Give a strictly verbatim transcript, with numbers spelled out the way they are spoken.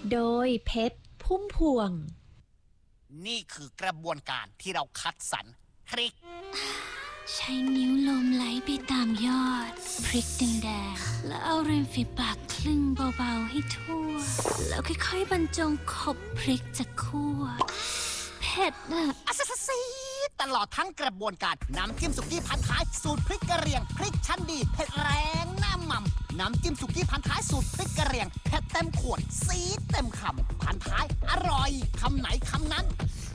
โดยเพชรพุ่มพวงนี่คือกระบวนการที่เราคัดสรรพริกใช้นิ้วลมไหลไปตามยอดพริกแดงๆแล้วเอาริมฝีปากคลึงเบาๆให้ทั่วแล้วค่อยๆบรรจงขบพริกจากคั่วเผ็ดอะอัสซีตลอดทั้งกระบวนการน้ำจิ้มสุกี้พันท้ายสูตรพริกกระเหรี่ยงพริกชั้นดีเผ็ดแรงหน้าหม่ำน้ำจิ้มสุกี้พันท้ายสูตรพริกกระเหรี่ยงเผ็ดเต็มขวดซีดเต็มคำพันท้ายอร่อยคำไหนคำนั้น